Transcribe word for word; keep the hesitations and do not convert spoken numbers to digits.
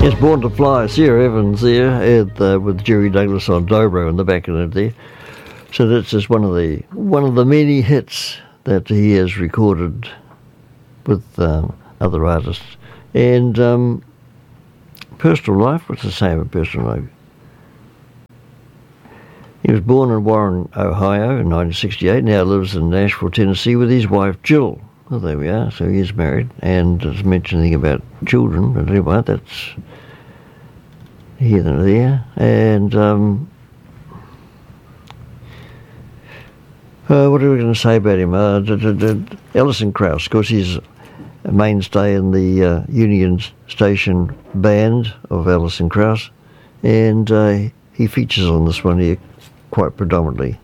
Yes, Born to Fly, Sarah Evans there, and, uh, with Jerry Douglas on dobro in the back of it there. So that's just one of the one of the many hits that he has recorded with um, other artists. And um, personal life, what's the same with personal life? He was born in Warren, Ohio in nineteen sixty-eight, now lives in Nashville, Tennessee with his wife Jill. Well, there we are, so he is married, and doesn't mention anything about children, but anyway, that's here and there. And um, uh, what are we going to say about him? Uh, d- d- d- Alison Krauss, of course, he's a mainstay in the uh, Union Station band of Alison Krauss, and uh, he features on this one here quite predominantly.